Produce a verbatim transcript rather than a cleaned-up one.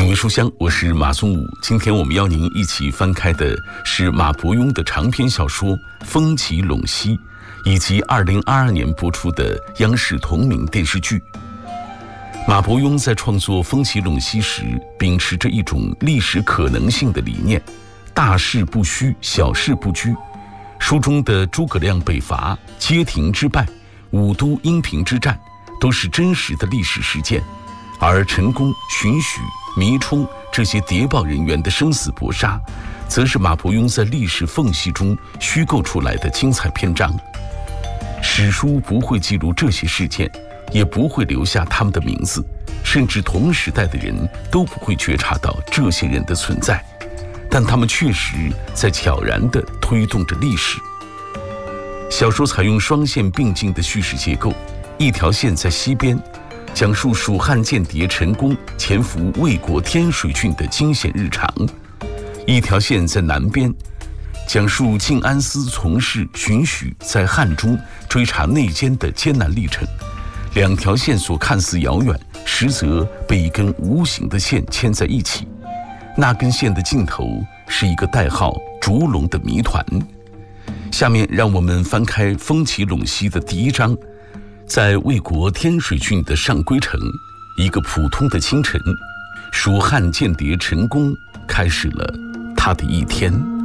品味书香，我是马松武。今天我们邀您一起翻开的是马伯庸的长篇小说《风起陇西》，以及二零二二年播出的央视同名电视剧。马伯庸在创作《风起陇西》时，秉持着一种历史可能性的理念，大事不虚，小事不拘。书中的诸葛亮北伐、街亭之败、武都阴平之战，都是真实的历史事件，而陈宫、荀许、糜冲这些谍报人员的生死搏杀，则是马伯庸在历史缝隙中虚构出来的精彩篇章。史书不会记录这些事件，也不会留下他们的名字，甚至同时代的人都不会觉察到这些人的存在，但他们确实在悄然地推动着历史。小说采用双线并进的叙事结构，一条线在西边，讲述蜀汉间谍陈宫潜伏魏国天水郡的惊险日常；一条线在南边，讲述晋安司从事荀许在汉中追查内奸的艰难历程。两条线索看似遥远，实则被一根无形的线牵在一起。那根线的尽头是一个代号烛龙的谜团。下面让我们翻开《风起陇西》的第一章。在魏国天水郡的上归城，一个普通的清晨，蜀汉间谍陈宫开始了他的一天。